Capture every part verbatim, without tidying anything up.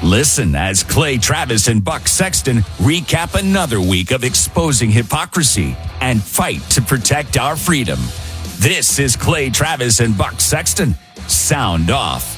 Listen as Clay Travis and Buck Sexton recap another week of exposing hypocrisy and fight to protect our freedom. This is Clay Travis and Buck Sexton. Sound off.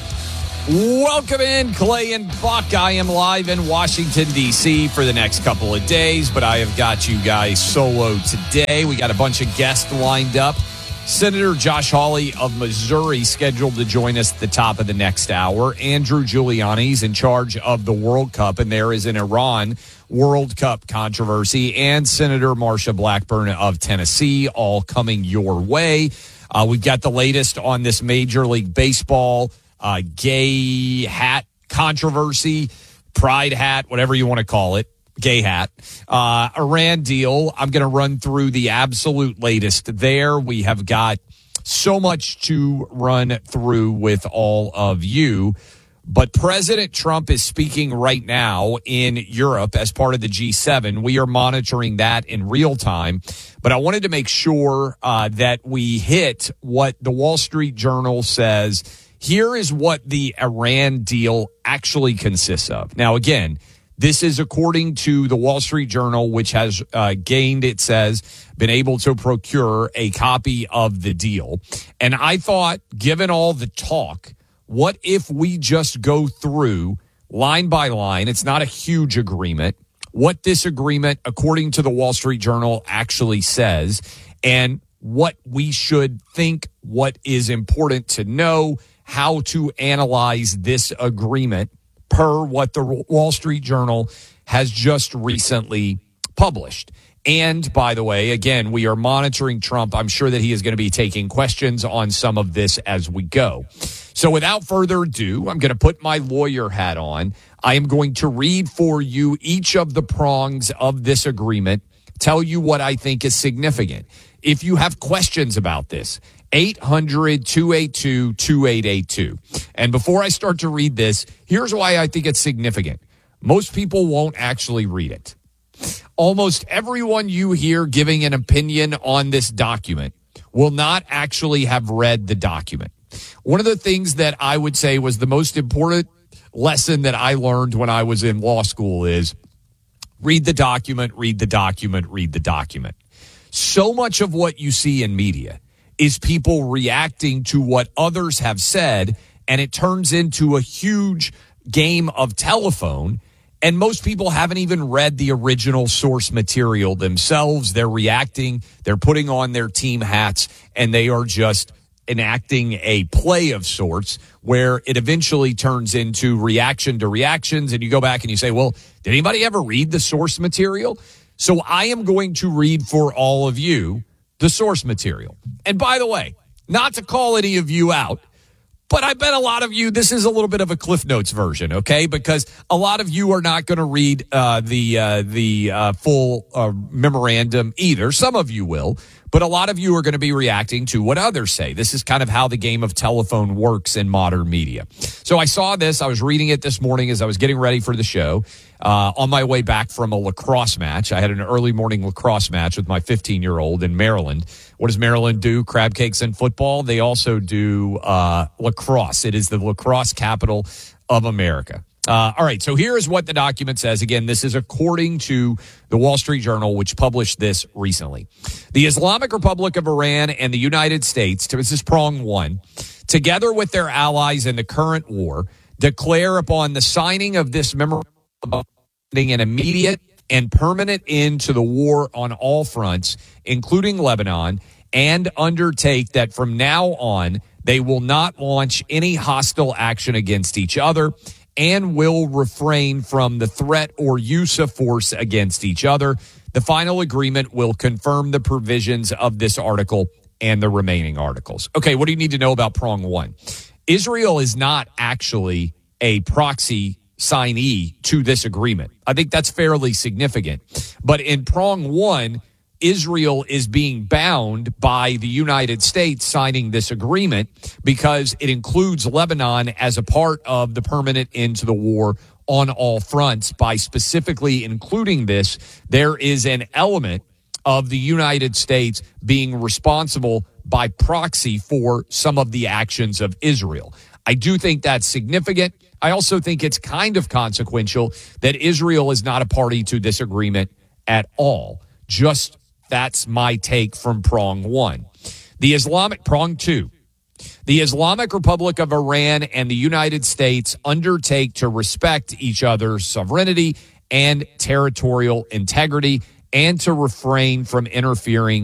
Welcome in, Clay and Buck. I am live in Washington, D C for the next couple of days, but I have got you guys solo today. We got a bunch of guests lined up. Senator Josh Hawley of Missouri scheduled to join us at the top of the next hour. Andrew Giuliani is in charge of the World Cup, and there is an Iran World Cup controversy. And Senator Marsha Blackburn of Tennessee, all coming your way. Uh, we've got the latest on this Major League Baseball uh, gay hat controversy, pride hat, whatever you want to call it. Gay hat. Uh, Iran deal. I'm going to run through the absolute latest there. We have got so much to run through with all of you. But President Trump is speaking right now in Europe as part of the G seven. We are monitoring that in real time. But I wanted to make sure uh, that we hit what the Wall Street Journal says. Here is what the Iran deal actually consists of. Now, again, this is according to the Wall Street Journal, which has uh, gained, it says, been able to procure a copy of the deal. And I thought, given all the talk, what if we just go through line by line? It's not a huge agreement. What this agreement, according to the Wall Street Journal, actually says, and what we should think, what is important to know, how to analyze this agreement per what the Wall Street Journal has just recently published. And, by the way, again, we are monitoring Trump. I'm sure that he is going to be taking questions on some of this as we go. So without further ado, I'm going to put my lawyer hat on. I am going to read for you each of the prongs of this agreement, tell you what I think is significant. If you have questions about this, eight hundred, two eight two, two eight eight two. And before I start to read this, here's why I think it's significant. Most people won't actually read it. Almost everyone you hear giving an opinion on this document will not actually have read the document. One of the things that I would say was the most important lesson that I learned when I was in law school is read the document, read the document, read the document. So much of what you see in media is people reacting to what others have said, and it turns into a huge game of telephone. And most people haven't even read the original source material themselves. They're reacting, they're putting on their team hats, and they are just enacting a play of sorts where it eventually turns into reaction to reactions. And you go back and you say, well, did anybody ever read the source material? So I am going to read for all of you the source material. And by the way, not to call any of you out, but I bet a lot of you, this is a little bit of a Cliff Notes version, okay? Because a lot of you are not going to read uh, the uh, the uh, full uh, memorandum either. Some of you will, but a lot of you are going to be reacting to what others say. This is kind of how the game of telephone works in modern media. So I saw this. I was reading it this morning as I was getting ready for the show. Uh, on my way back from a lacrosse match. I had an early morning lacrosse match with my fifteen-year-old in Maryland. What does Maryland do? Crab cakes and football. They also do uh, lacrosse. It is the lacrosse capital of America. Uh, all right, so here is what the document says. Again, this is according to the Wall Street Journal, which published this recently. The Islamic Republic of Iran and the United States, this is prong one, together with their allies in the current war, declare upon the signing of this memorandum an immediate and permanent end to the war on all fronts, including Lebanon, and undertake that from now on they will not launch any hostile action against each other and will refrain from the threat or use of force against each other. The final agreement will confirm the provisions of this article and the remaining articles. Okay, what do you need to know about prong one? Israel is not actually a proxy signee to this agreement. I think that's fairly significant. But in prong one, Israel is being bound by the United States signing this agreement because it includes Lebanon as a part of the permanent end to the war on all fronts. By specifically including this, there is an element of the United States being responsible by proxy for some of the actions of Israel. I do think that's significant. I also think it's kind of consequential that Israel is not a party to this agreement at all. Just that's my take from prong one. The Islamic prong two. The Islamic Republic of Iran and the United States undertake to respect each other's sovereignty and territorial integrity and to refrain from interfering